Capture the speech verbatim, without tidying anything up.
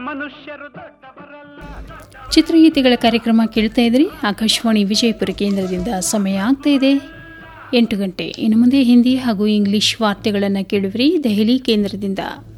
ಚಿತ್ರಗೀತೆಗಳ ಕಾರ್ಯಕ್ರಮ ಕೇಳ್ತಾ ಇದ್ರಿ ಆಕಾಶವಾಣಿ ವಿಜಯಪುರ ಕೇಂದ್ರದಿಂದ. ಸಮಯ ಆಗ್ತಾ ಇದೆ ಎಂಟು ಗಂಟೆ. ಇನ್ನು ಮುಂದೆ ಹಿಂದಿ ಹಾಗೂ ಇಂಗ್ಲಿಷ್ ವಾರ್ತೆಗಳನ್ನು ಕೇಳುವಿರಿ ದೆಹಲಿ ಕೇಂದ್ರದಿಂದ.